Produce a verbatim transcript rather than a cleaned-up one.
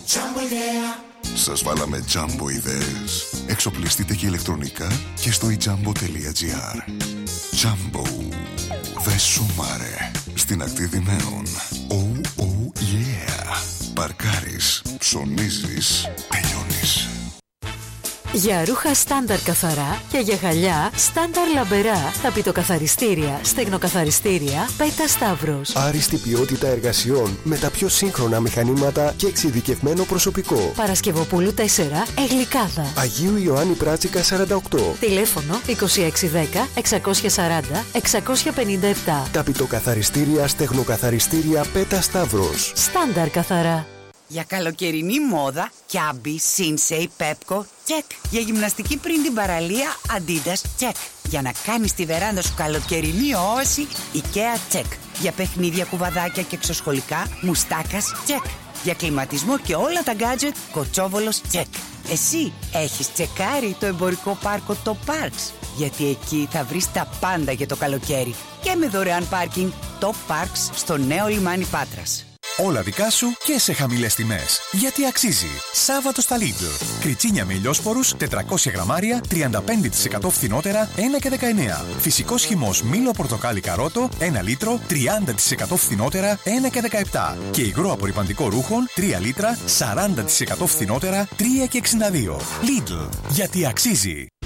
Σας βάλαμε Jumbo ιδέες. Εξοπλιστείτε και ηλεκτρονικά και στο e jumbo τελεία gr. Jumbo. Δε σούμαρε. Στην ακτή Δημαίων. Oh, oh, yeah. Παρκάρεις, ψωνίζεις, τελειώνεις. Για ρούχα στάνταρ καθαρά και για γυαλιά στάνταρ λαμπερά, ταπητοκαθαριστήρια, στεγνοκαθαριστήρια, Πέτα Σταύρος. Άριστη ποιότητα εργασιών με τα πιο σύγχρονα μηχανήματα και εξειδικευμένο προσωπικό. Παρασκευοπούλου τέσσερα, Εγλικάδα. Αγίου Ιωάννη Πράτσικα σαράντα οκτώ. Τηλέφωνο είκοσι έξι δέκα εξακόσια σαράντα εξακόσια πενήντα επτά. Ταπητοκαθαριστήρια, στεγνοκαθαριστήρια, Πέτα Σταύρος. Στάνταρ καθαρά. Για καλοκαιρινή μόδα, Κιάμπι, Σίνσεϊ, Πέπκο, τσεκ. Για γυμναστική πριν την παραλία, Αντίντας, τσεκ. Για να κάνεις τη βεράντα σου καλοκαιρινή όαση, Ikea, τσεκ. Για παιχνίδια, κουβαδάκια και εξωσχολικά, Μουστάκας, τσεκ. Για κλιματισμό και όλα τα γκάτζετ, Κοτσόβολος, τσεκ. Εσύ έχεις τσεκάρει το εμπορικό πάρκο το Parks? Γιατί εκεί θα βρεις τα πάντα για το καλοκαίρι. Και με δωρεάν πάρκινγκ, το Parks στο νέο λιμάνι Πάτρας. Όλα δικά σου και σε χαμηλές τιμές. Γιατί αξίζει. Σάββατο στα Lidl. Κριτσίνια με ηλιόσπορους τετρακόσια γραμμάρια, τριάντα πέντε τοις εκατό φθηνότερα, ένα και δεκαεννέα. Φυσικός χυμός μήλο πορτοκάλι καρότο, ένα λίτρο, τριάντα τοις εκατό φθηνότερα, ένα και δεκαεπτά. Και υγρό απορρυπαντικό ρούχων, τρία λίτρα, σαράντα τοις εκατό φθηνότερα, τρία και εξήντα δύο. Lidl. Γιατί αξίζει.